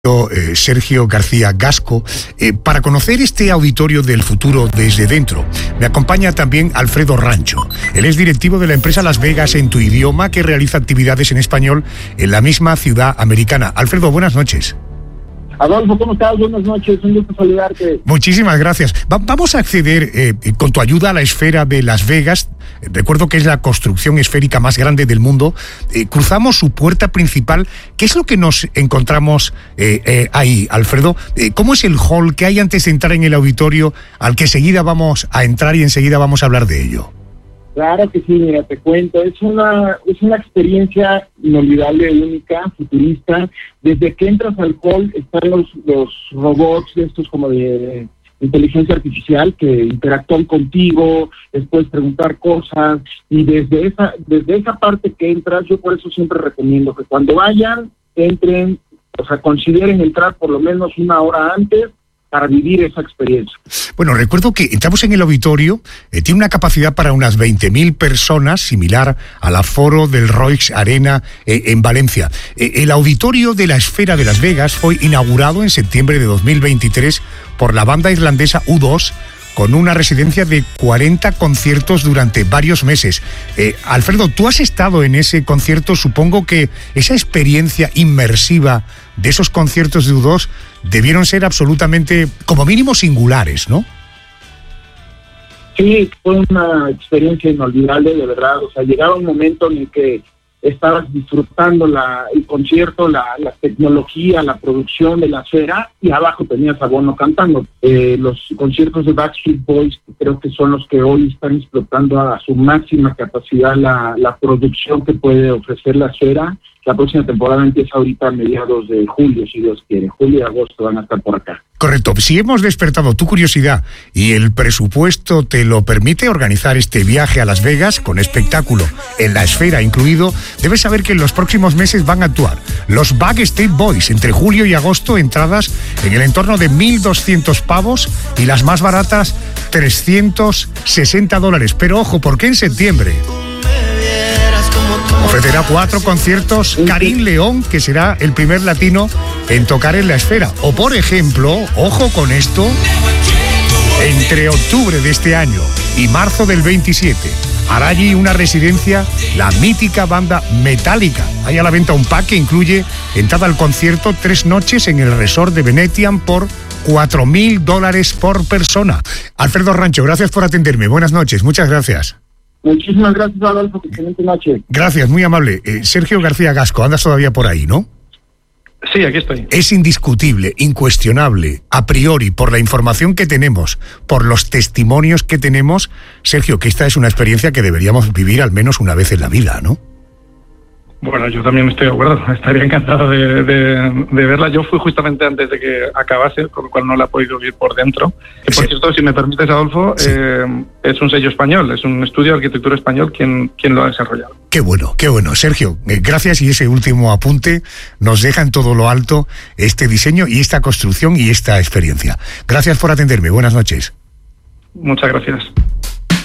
Sergio García Gasco, para conocer este auditorio del futuro desde dentro. Me acompaña también Alfredo Rancho. Él es directivo de la empresa Las Vegas en tu idioma, que realiza actividades en español en la misma ciudad americana. Alfredo, buenas noches. Adolfo, ¿cómo estás? Buenas noches, un gusto saludarte. Muchísimas gracias. Vamos a acceder, con tu ayuda, a la esfera de Las Vegas. Recuerdo que es la construcción esférica más grande del mundo. Cruzamos su puerta principal. ¿Qué es lo que nos encontramos ahí, Alfredo? ¿Cómo es el hall que hay antes de entrar en el auditorio, al que enseguida vamos a entrar y enseguida vamos a hablar de ello? Claro que sí, mira, te cuento, es una experiencia inolvidable, única, futurista. Desde que entras al hall están los robots de estos como de inteligencia artificial que interactúan contigo, les puedes preguntar cosas, y desde esa parte que entras, yo por eso siempre recomiendo que cuando vayan, entren, o sea, consideren entrar por lo menos una hora antes para vivir esa experiencia. Bueno, recuerdo que entramos en el auditorio, tiene una capacidad para unas 20.000 personas, similar al aforo del Royx Arena en Valencia. El auditorio de la Esfera de Las Vegas fue inaugurado en septiembre de 2023 por la banda irlandesa U2, con una residencia de 40 conciertos durante varios meses. Alfredo, tú has estado en ese concierto. Supongo que esa experiencia inmersiva de esos conciertos de U2 debieron ser absolutamente, como mínimo, singulares, ¿no? Sí, fue una experiencia inolvidable, de verdad. O sea, llegaba un momento en el que estabas disfrutando el concierto, la tecnología, la producción de la esfera, y abajo tenías a Bono cantando. Los conciertos de Backstreet Boys creo que son los que hoy están explotando a su máxima capacidad la producción que puede ofrecer la esfera. La próxima temporada empieza ahorita a mediados de julio, si Dios quiere. Julio y agosto van a estar por acá. Correcto. Si hemos despertado tu curiosidad y el presupuesto te lo permite, organizar este viaje a Las Vegas con espectáculo en la esfera incluido, debes saber que en los próximos meses van a actuar los Backstreet Boys. Entre julio y agosto, entradas en el entorno de 1.200 pavos y las más baratas $360. Pero ojo, ¿por qué en septiembre? Ofrecerá 4 conciertos Karim León, que será el primer latino en tocar en la esfera. O, por ejemplo, ojo con esto, entre octubre de este año y marzo del 27, hará allí una residencia la mítica banda Metallica. Hay a la venta un pack que incluye entrada al concierto, 3 noches en el resort de Venetian por $4.000 por persona. Alfredo Rancho, gracias por atenderme. Buenas noches, muchas gracias. Muchísimas gracias, Adolfo, excelente noche. Gracias, muy amable. Sergio García Gasco, andas todavía por ahí, ¿no? Sí, aquí estoy. Es indiscutible, incuestionable, a priori, por la información que tenemos, por los testimonios que tenemos, Sergio, que esta es una experiencia que deberíamos vivir al menos una vez en la vida, ¿no? Bueno, yo también estoy de acuerdo. Estaría encantado de verla. Yo fui justamente antes de que acabase, con lo cual no la he podido vivir por dentro. Que, por cierto, si me permites, Adolfo, sí, es un sello español, es un estudio de arquitectura español quien lo ha desarrollado. Qué bueno, Sergio. Gracias, y ese último apunte nos deja en todo lo alto este diseño y esta construcción y esta experiencia. Gracias por atenderme. Buenas noches. Muchas gracias.